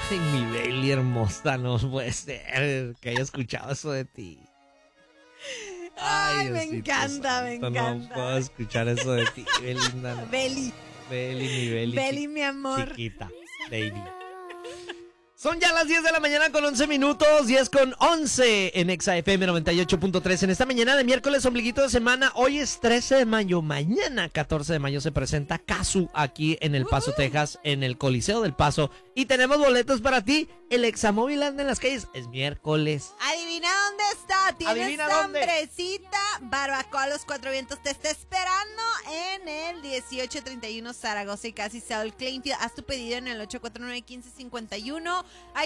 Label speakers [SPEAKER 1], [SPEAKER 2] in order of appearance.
[SPEAKER 1] Ay, mi Bailey hermosa, no puede ser que haya escuchado eso de ti.
[SPEAKER 2] Ay, me
[SPEAKER 1] Diosito
[SPEAKER 2] encanta, me
[SPEAKER 1] santo,
[SPEAKER 2] encanta.
[SPEAKER 1] No puedo escuchar eso de ti, Belinda. No.
[SPEAKER 2] Beli.
[SPEAKER 1] Beli, mi Beli.
[SPEAKER 2] Beli, mi amor.
[SPEAKER 1] Chiquita, baby. Son ya las 10 de la mañana con 11 minutos, 10 con 11 en Exa FM 98.3. En esta mañana de miércoles, ombliguito de semana. Hoy es 13 de mayo, mañana 14 de mayo se presenta Casu aquí en El Paso, Texas, en el Coliseo del Paso. Y tenemos boletos para ti. El Examóvil anda en las calles. Es miércoles.
[SPEAKER 2] Adivina dónde está. ¿Tienes
[SPEAKER 1] Adivina dónde.
[SPEAKER 2] hambrecita? Barbacoa a los Cuatro Vientos te está esperando en el 1831 Zaragoza y casi Saúl Kleinfield. Haz tu pedido en el 849-1551.